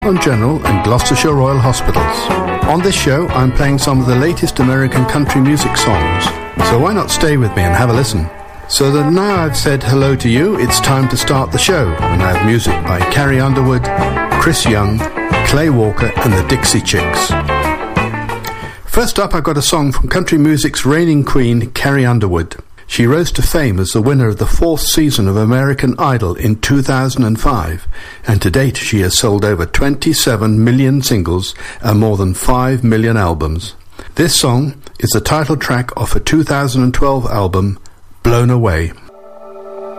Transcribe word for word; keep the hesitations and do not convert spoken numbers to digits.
General and Gloucestershire Royal Hospitals. On this show, I'm playing some of the latest American country music songs, so why not stay with me and have a listen? So that now I've said hello to you, it's time to start the show, and I have music by Carrie Underwood, Chris Young, Clay Walker and the Dixie Chicks. First up, I've got a song from country music's reigning queen, Carrie Underwood. She rose to fame as the winner of the fourth season of American Idol in two thousand five, and to date she has sold over twenty-seven million singles and more than five million albums. This song is the title track of her two thousand twelve album, Blown Away.